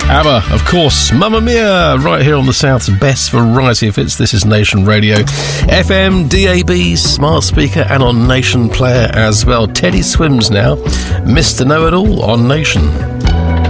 ABBA, of course. Mamma Mia, right here on the South's best variety of hits. This is Nation Radio. FM, DAB, smart speaker, and on Nation Player as well. Teddy Swims now. Mr. Know-It-All on Nation.